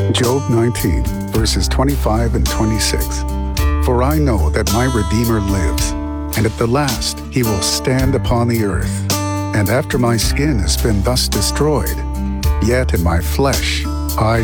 Job 19, verses 25 and 26. For I know that my Redeemer lives, and at the last he will stand upon the earth. And after my skin has been thus destroyed, yet in my flesh I